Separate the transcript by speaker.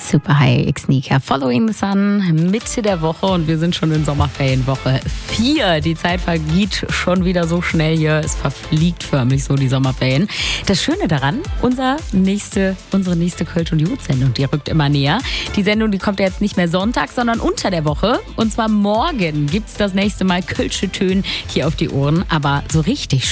Speaker 1: Super High X-Sneaker. Following the Sun, Mitte der Woche und wir sind schon in Sommerferienwoche 4. Die Zeit vergeht schon wieder so schnell hier. Es verfliegt förmlich so die Sommerferien. Das Schöne daran, unsere nächste Kölsch und Jod-Sendung, die rückt immer näher. Die Sendung, die kommt ja jetzt nicht mehr Sonntag, sondern unter der Woche. Und zwar morgen gibt's das nächste Mal Kölsche Töne hier auf die Ohren. Aber so richtig